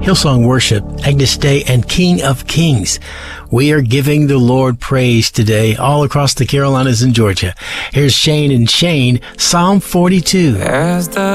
Hillsong Worship, Agnes Day, and King of Kings. We are giving the Lord praise today all across the Carolinas and Georgia. Here's Shane and Shane, Psalm 42. As the